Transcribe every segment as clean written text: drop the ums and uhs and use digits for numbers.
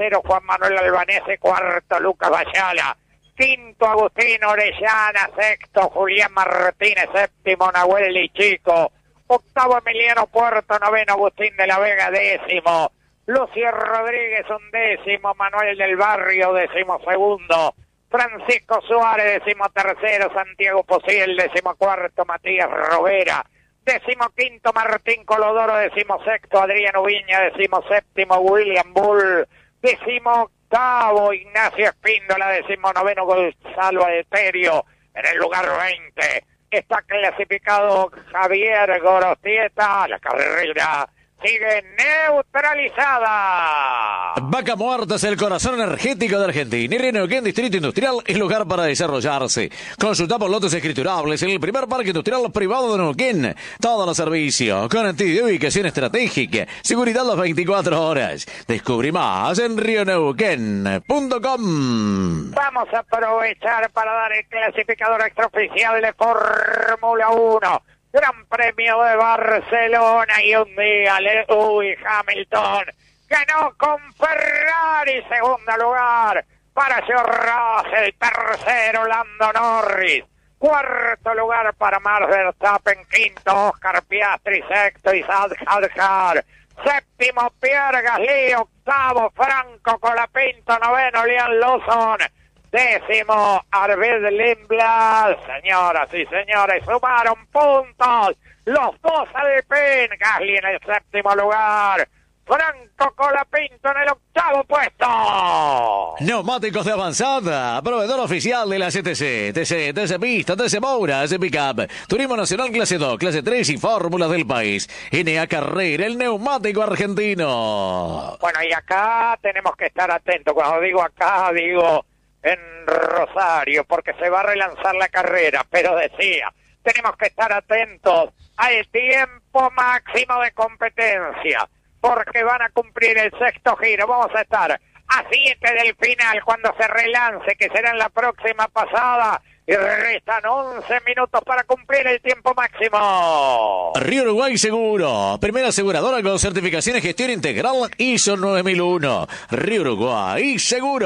tercero Juan Manuel Albanese, cuarto Lucas Bayala, quinto Agustín Orellana, sexto Julián Martínez, séptimo Nahuel Lichico, octavo Emiliano Puerto, noveno Agustín de la Vega, décimo Lucio Rodríguez, undécimo Manuel del Barrio, décimo segundo Francisco Suárez, décimo tercero Santiago Posiel, décimo cuarto Matías Rovera, décimo quinto Martín Colodoro, décimo sexto Adriano Viña, décimo séptimo William Bull, décimo octavo Ignacio Espíndola, décimo noveno Gonzalo Alterio. En el lugar 20 está clasificado Javier Gorostieta. La carrera sigue neutralizada. Vaca Muerta es el corazón energético de Argentina. Y Neuquén Distrito Industrial es lugar para desarrollarse. Consulta por lotes escriturables en el primer parque industrial privado de Neuquén. Todos los servicios, conectividad y ubicación estratégica. Seguridad las 24 horas. Descubrí más en rioneuquén.com. Vamos a aprovechar para dar el clasificador extraoficial de Fórmula 1. Gran Premio de Barcelona y un día Hamilton ganó con Ferrari, segundo lugar para George Russell, tercero Lando Norris, cuarto lugar para Max Verstappen, quinto Oscar Piastri, sexto Isaac Hadjar, séptimo Pierre Gasly, octavo Franco Colapinto, noveno Liam Lawson, décimo Arvid Lindblad. Señoras y señores, sumaron puntos los dos Alpine. Gasly en el séptimo lugar, Franco Colapinto en el octavo puesto. Neumáticos de avanzada, proveedor oficial de la CTC, TC Pista, TC Moura, TC Pickup, Turismo Nacional Clase 2, Clase 3 y Fórmulas del país. NA Carrera, el neumático argentino. Bueno, y acá tenemos que estar atentos. Cuando digo acá, digo en Rosario, porque se va a relanzar la carrera, pero decía, tenemos que estar atentos al tiempo máximo de competencia, porque van a cumplir el sexto giro. Vamos a estar a 7 del final cuando se relance, que será en la próxima pasada, y restan 11 minutos para cumplir el tiempo máximo. Río Uruguay Seguro, primera aseguradora con certificación y gestión integral ISO 9001. Río Uruguay Seguros.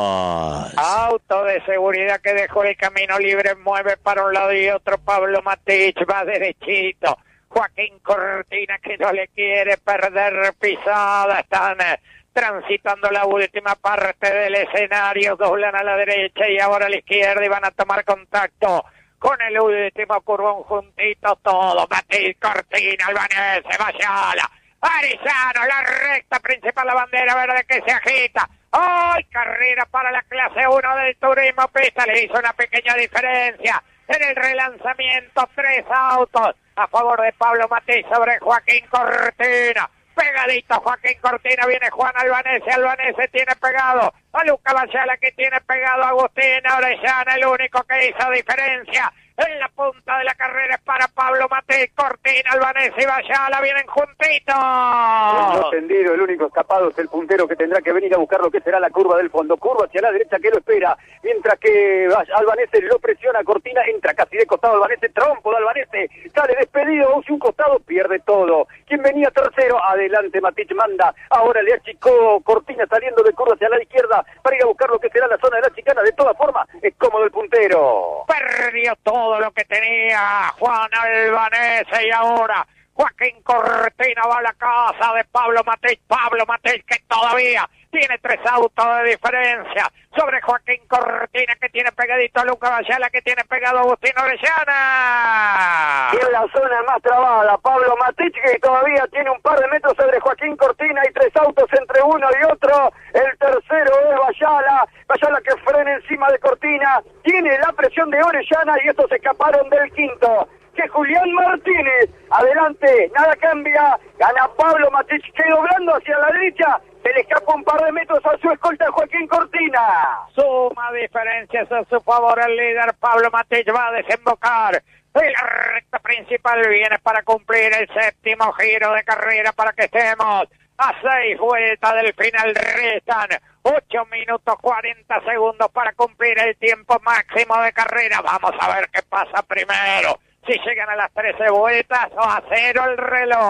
Auto de seguridad que dejó el camino libre, mueve para un lado y otro. Pablo Matich va derechito. Joaquín Cortina, que no le quiere perder pisada. Están transitando la última parte del escenario, doblan a la derecha y ahora a la izquierda y van a tomar contacto con el último curvón juntito todo. Matich, Cortina, Albanese, Bayala, Arizano, la recta principal, la bandera verde que se agita. ¡Ay! Carrera para la clase 1 del turismo pista, le hizo una pequeña diferencia en el relanzamiento. 3 autos a favor de Pablo Matich sobre Joaquín Cortina. Pegadito Joaquín Cortina, viene Juan Albanese. Albanese tiene pegado a Luca Bayala, que tiene pegado a Agustín Orellana. El único que hizo diferencia en la punta de la carrera es para Pablo Matich. Cortina, Albanese y Bayala vienen juntitos. El tendido, el único escapado es el puntero, que tendrá que venir a buscar lo que será la curva del fondo. Curva hacia la derecha que lo espera, mientras que Albanese lo presiona. Cortina entra casi de costado. Albanese, trompo de Albanese, sale despedido hacia un costado, pierde todo. Quien venía tercero, adelante Matich manda. Ahora le achicó Cortina saliendo de curva hacia la izquierda para ir a buscar lo que será la zona de la chicana. De todas formas, es cómodo el puntero. Perdió todo lo que tenía Juan Albanese y ahora Joaquín Cortina va a la casa de Pablo Matich. Pablo Matich, que todavía tiene 3 autos de diferencia sobre Joaquín Cortina, que tiene pegadito a Luca Bayala, que tiene pegado a Agustín Orellana. Y en la zona más trabada, Pablo Matich, que todavía tiene un par de metros sobre Joaquín Cortina. Hay 3 autos entre uno y otro. El tercero es Bayala. Bayala que frena encima de Cortina. Tiene la presión de Orellana y estos se escaparon del quinto, que Julián Martínez. Adelante, nada cambia. Gana Pablo Matich, que doblando hacia la derecha se le escapa un par de metros a su escolta Joaquín Cortina. Suma diferencias a su favor. El líder Pablo Matich va a desembocar en la recta principal. Viene para cumplir el séptimo giro de carrera, para que estemos a 6 vueltas del final. Restan 8 minutos 40 segundos para cumplir el tiempo máximo de carrera. Vamos a ver qué pasa primero. Si llegan a las 13 vueltas o a 0 el reloj.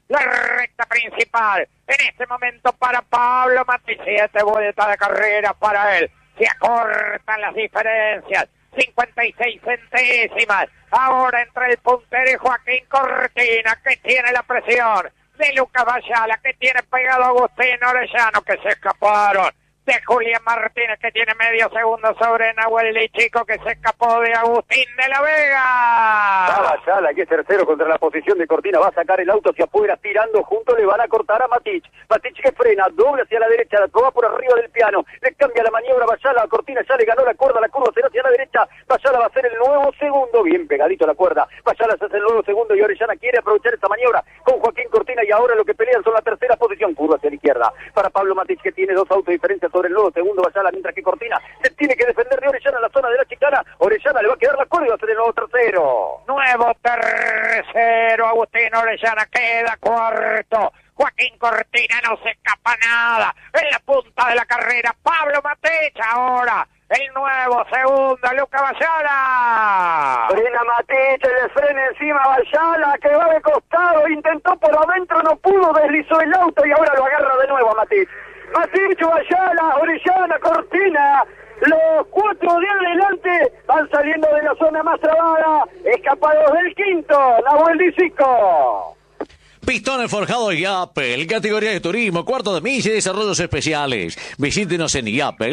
la recta principal. En este momento para Pablo Matich, 7 vueltas de carrera para él. Se acortan las diferencias. 56 centésimas. Ahora entre el puntero y Joaquín Cortina, que tiene la presión de Lucas Bayala, que tiene pegado a Agustín Orellano, que se escaparon de Julián Martínez, que tiene medio segundo sobre Nahuel Di Chico, que se escapó de Agustín de la Vega. Bayala, que es tercero contra la posición de Cortina, va a sacar el auto hacia afuera, tirando juntos, le van a cortar a Matich. Matich que frena, doble hacia la derecha, va por arriba del piano, le cambia la maniobra Bayala a Cortina, ya le ganó la cuerda, la curva será hacia la derecha, Bayala va a ser el nuevo segundo, bien pegadito a la cuerda, Bayala se hace el nuevo segundo y Orellana quiere aprovechar esta maniobra con Joaquín Cortina y ahora lo que pelean son la tercera posición, curva hacia la izquierda, para Pablo Matich, que tiene 2 autos diferentes sobre el nuevo segundo Bayala, mientras que Cortina se tiene que defender de Orellana en la zona de la chicana. Orellana le va a quedar la cuerda y va a ser el nuevo tercero. Nuevo tercero, Agustín Orellana queda cuarto. Joaquín Cortina no se escapa nada. En la punta de la carrera, Pablo Matich ahora. El nuevo segundo, Lucas Bayala. Frena Matich, le frena encima Bayala, que va de costado, intentó por adentro, no pudo, deslizó el auto y ahora lo agarra de nuevo a Matich. Matich, Bayala, Orellana, Cortina, los 4 de adelante van saliendo de la zona más trabada, escapados del quinto, Nahuel Di Chico. Pistones forjados Yapel, categoría de turismo, cuarto de milla y desarrollos especiales. Visítenos en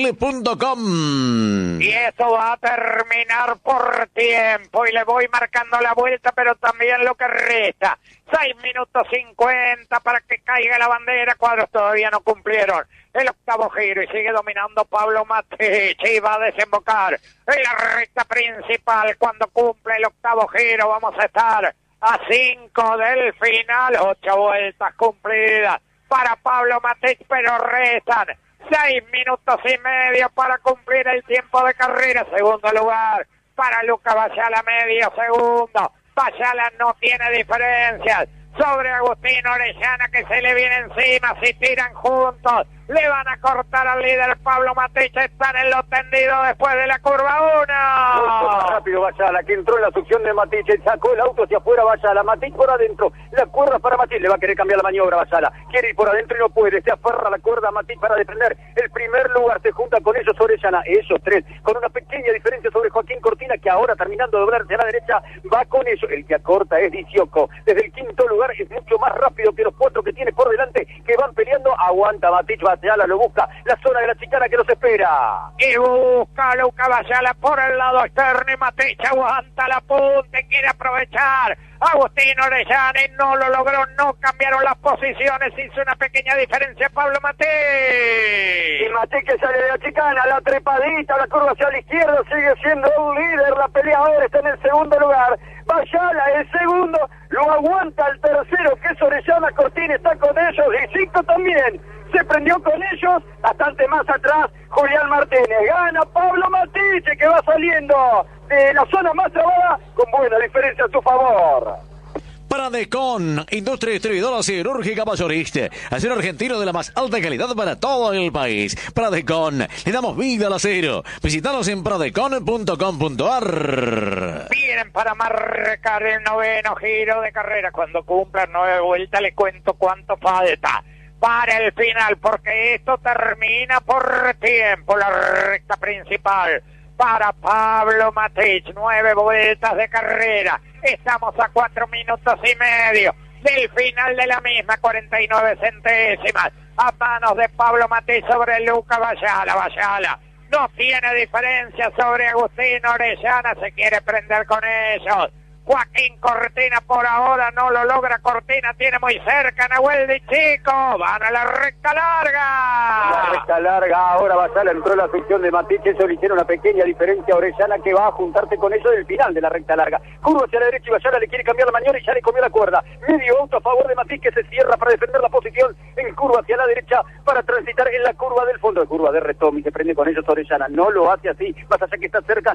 yapel.com. Y esto va a terminar por tiempo y le voy marcando la vuelta, pero también lo que resta. 6 minutos 50 para que caiga la bandera, cuadros todavía no cumplieron el octavo giro y sigue dominando Pablo Matich y va a desembocar en la recta principal. Cuando cumple el octavo giro vamos a estar a 5 del final, 8 vueltas cumplidas para Pablo Matich, pero restan 6 minutos y medio para cumplir el tiempo de carrera. Segundo lugar para Lucas Bayala, medio segundo. Bayala no tiene diferencias sobre Agustín Orellana, que se le viene encima. Si tiran juntos le van a cortar al líder Pablo Matich. Están en lo tendido después de la curva 1. Mucho más rápido Bayala, que entró en la succión de Matich, sacó el auto hacia afuera Bayala, Matich por adentro, la cuerda para Matich, le va a querer cambiar la maniobra Bayala, quiere ir por adentro y no puede, se aferra la cuerda a Matich para defender el primer lugar, se junta con ellos Orellana, ellos 3, con una pequeña diferencia sobre Joaquín Cortina, que ahora terminando de doblar hacia la derecha, va con ellos, el que acorta es Di Chico, desde el quinto lugar es mucho más rápido que los 4 que tiene por delante, que van peleando, aguanta Matich, Bayala lo busca, la zona de la chicana que los espera. Y busca a Lucas Bayala por el lado externo y Matich aguanta la punta y quiere aprovechar. Agustín Orellana y no lo logró, no cambiaron las posiciones, hizo una pequeña diferencia Pablo Matich. Y Matich que sale de la chicana, la trepadita, la curva hacia la izquierda, sigue siendo un líder, la pelea ahora está en el segundo lugar. Bayala el segundo, lo aguanta el tercero, que es Orellana, Cortina está con ellos, y Chico también se prendió con ellos, bastante más atrás, Julián Martínez, gana Pablo Matich, que va saliendo de la zona más trabada, con buena diferencia a su favor. Pradecon, industria distribuidora cirúrgica mayorista. Acero argentino de la más alta calidad para todo el país. Pradecon, le damos vida al acero. Visítanos en pradecon.com.ar. Vienen para marcar el noveno giro de carrera. Cuando cumplan 9 vueltas les cuento cuánto falta para el final, porque esto termina por tiempo. La recta principal para Pablo Matich, 9 vueltas de carrera. Estamos a 4 minutos y medio del final de la misma, 49 centésimas a manos de Pablo Matich sobre Lucas Bayala. Bayala no tiene diferencia sobre Agustín Orellana, se quiere prender con ellos. Joaquín Cortina por ahora no lo logra. Cortina tiene muy cerca Nahuel Di Chico. Van a la recta larga. La recta larga, ahora Bayala entró en la sección de Matich, eso le hicieron una pequeña diferencia a Orellana, que va a juntarse con ellos del final de la recta larga. Curva hacia la derecha y Bayala le quiere cambiar la maniobra y ya le comió la cuerda. Medio auto a favor de Matich, que se cierra para defender la posición en curva hacia la derecha para transitar en la curva del fondo. De curva de retom y se prende con ellos Orellana. No lo hace así, más allá que está cerca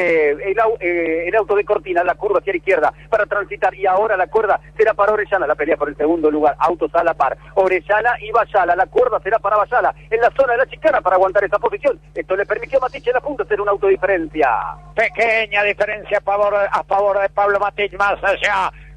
el auto de Cortina, la curva hacia la izquierda para transitar, y ahora la cuerda será para Orellana, la pelea por el segundo lugar, autos a la par, Orellana y Bayala, la cuerda será para Bayala en la zona de la chicana para aguantar esa posición. Esto le permitió a Matich en la punta hacer una autodiferencia. Pequeña diferencia a favor de Pablo Matich, más allá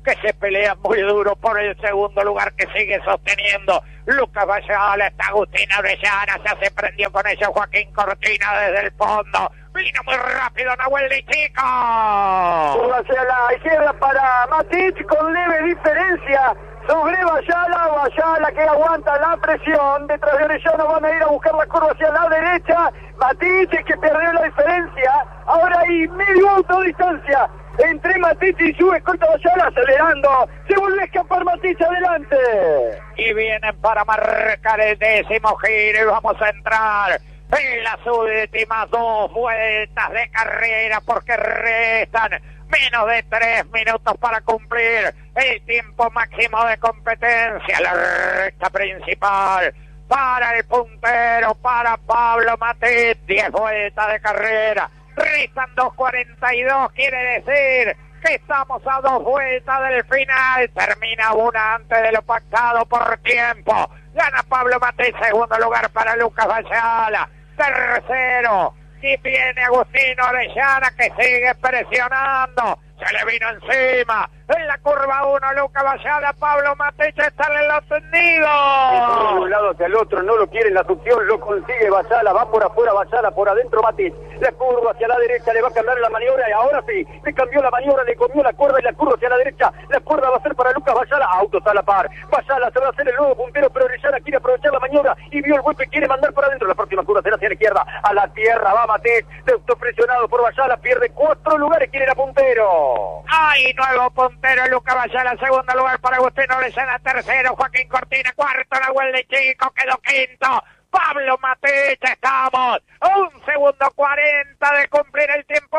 que se pelean muy duro por el segundo lugar que sigue sosteniendo Lucas Bayala. Está Agustín Orellana, se prendió con ella Joaquín Cortina desde el fondo. Vino muy rápido Nahuel de Chico. Hacia la izquierda para Matic con leve diferencia sobre Bayala que aguanta la presión. Detrás de Orellana van a ir a buscar la curva hacia la derecha. Matic que perdió la diferencia. Ahora hay medio auto de distancia entre Matic y su escolta Bayala, acelerando. Se vuelve a escapar Matic, adelante. Y vienen para marcar el 10º giro y vamos a entrar en las últimas 2 vueltas de carrera, porque restan menos de 3 minutos para cumplir el tiempo máximo de competencia. La recta principal para el puntero, para Pablo Matic, 10 vueltas de carrera. Restan 2:42, quiere decir que estamos a 2 vueltas del final. Termina una antes de lo pactado por tiempo. Gana Pablo Matic, segundo lugar para Lucas Bayala. Tercero, y viene Agustín Orellana que sigue presionando. Se le vino encima. En la curva 1, Lucas Bayala, Pablo Matic está en lo tendido. De un lado hacia el otro, no lo quiere en la succión, lo consigue Bayala, va por afuera Bayala, por adentro Matic. La curva hacia la derecha, le va a cambiar la maniobra y ahora sí, le cambió la maniobra, le comió la cuerda y la curva hacia la derecha. La cuerda va a ser para Lucas Bayala, autos a la par. Bayala se va a hacer el nuevo puntero, pero Orellana quiere aprovechar la maniobra y vio el golpe, quiere mandar por adentro. La próxima curva será hacia la izquierda, a la tierra va Matic, autopresionado por Bayala, pierde 4 lugares, quiere ir a puntero. ¡Ay, nuevo puntero! Lucas Bayala, segundo lugar para Agustín Orellana, tercero Joaquín Cortina, cuarto Nahuel de Chico, quedó quinto Pablo Matic. Estamos a 1 segundo 40 de cumplir el tiempo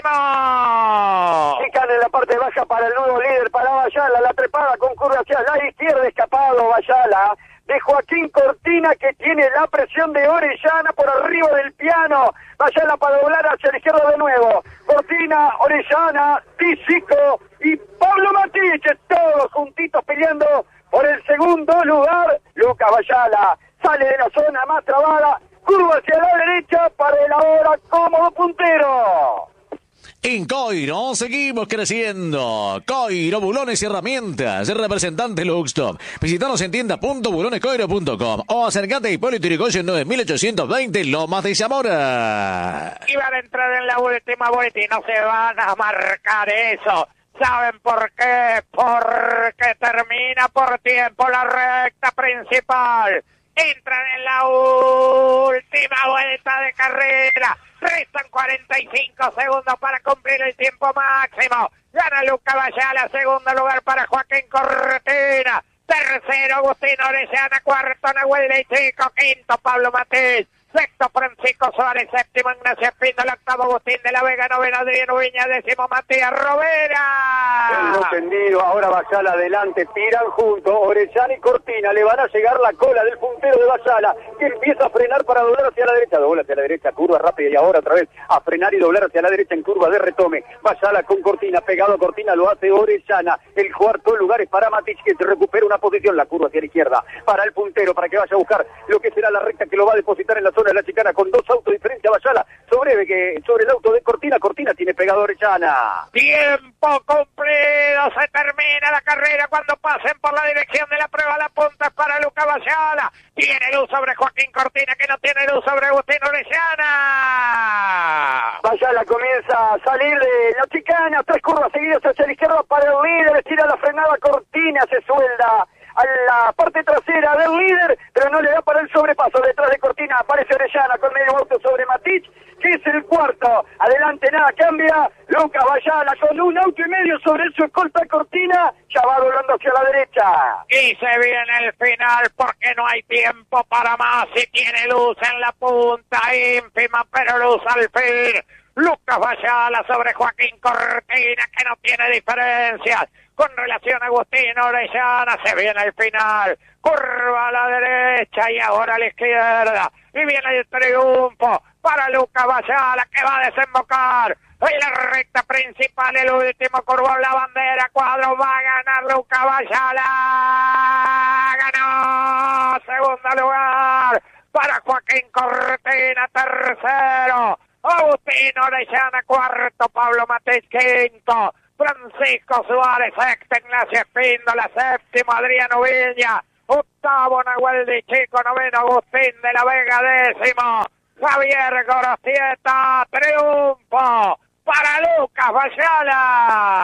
máximo. Chican en la parte baja para el nuevo líder, para Bayala, la trepada con curva hacia la izquierda, escapado Bayala de Joaquín Cortina, que tiene la presión de Orellana por arriba del piano. Bayala para doblar hacia la izquierda de nuevo. Cortina, Orellana, Tisico y Pablo Matic, todos juntitos peleando por el segundo lugar. Lucas Bayala sale de la zona más trabada, curva hacia la derecha para el ahora cómodo puntero. En Coiro seguimos creciendo. Coiro, bulones y herramientas. El representante Luxtop. Visítanos en tienda.bulonescoiro.com o acercate a Hipólito Yrigoyen 9820, Lomas de Zamora. Y van a entrar en la última vuelta y no se van a marcar eso. ¿Saben por qué? Porque termina por tiempo la recta principal. Entran en la última vuelta de carrera. Restan 45 segundos para cumplir el tiempo máximo. Gana Lucas Bayala, segundo lugar para Joaquín Cortina. Tercero Agustín Orellana, cuarto Nahuel de Chico, quinto Pablo Matic. Sexto Francisco Suárez, séptimo Ignacio Espíndola, octavo Agustín de la Vega, noveno Adriano Viña, décimo Matías Rovera. El tendido, ahora Bayala adelante, tiran juntos, Orellana y Cortina, le van a llegar la cola del puntero de Bayala, que empieza a frenar para doblar hacia la derecha, dobla hacia la derecha, curva rápida y ahora otra vez a frenar y doblar hacia la derecha en curva de retome. Bayala con Cortina, pegado a Cortina, lo hace Orellana. El cuarto lugar es para Matic, que se recupera una posición, la curva hacia la izquierda, para el puntero, para que vaya a buscar lo que será la recta que lo va a depositar en la zona de la chicana con 2 autos diferentes a Bayala sobre el auto de Cortina. Cortina tiene pegado a Orellana. Tiempo cumplido, se termina la carrera cuando pasen por la dirección de la prueba. La punta es para Lucas Bayala, tiene luz sobre Joaquín Cortina, que no tiene luz sobre Agustín Orellana. Bayala comienza a salir de la chicana, 3 curvas seguidas hacia la izquierda para el líder, estira la frenada, Cortina se suelda a la parte trasera del líder, pero no le da para el sobrepaso. Detrás de Cortina aparece Orellana con medio auto sobre Matic, que es el cuarto. Adelante nada cambia, Lucas Bayala con 1 auto y medio sobre su escolta Cortina, ya va doblando hacia la derecha. Y se viene el final porque no hay tiempo para más y tiene luz en la punta, ínfima pero luz al fin. Lucas Bayala sobre Joaquín Cortina, que no tiene diferencias con relación a Agustín Orellana. Se viene el final, curva a la derecha y ahora a la izquierda, y viene el triunfo para Lucas Bayala, que va a desembocar en la recta principal. El último curvó la bandera, cuadro, va a ganar Lucas Bayala, ganó. Segundo lugar para Joaquín Cortina, tercero Agustín Orellana, cuarto Pablo Matic, quinto Francisco Suárez, sexta Ignacio Espíndola, séptimo Adriano Viña, octavo Nahuel de Chico, noveno Agustín de la Vega, décimo Javier Gorostieta. Triunfo para Lucas Bayala.